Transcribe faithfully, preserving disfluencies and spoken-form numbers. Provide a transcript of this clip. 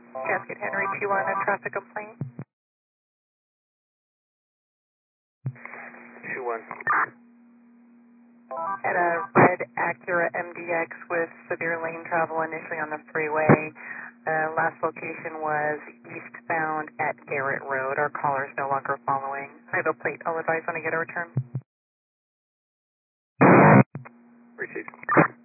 Gasket Henry two one, a traffic complaint. two one. At a red Acura M D X with severe lane travel initially on the freeway. Uh, last location was eastbound at Garrett Road. Our caller is no longer following. I have a plate. I'll advise when I get a return. Received.